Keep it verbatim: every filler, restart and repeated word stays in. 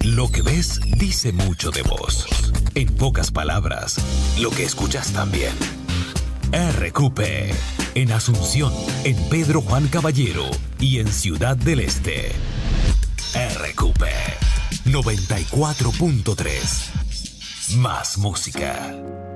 Lo que ves dice mucho de vos. En pocas palabras, lo que escuchas también. R Q P, en Asunción, en Pedro Juan Caballero y en Ciudad del Este. R Q P noventa y cuatro punto tres. Más música.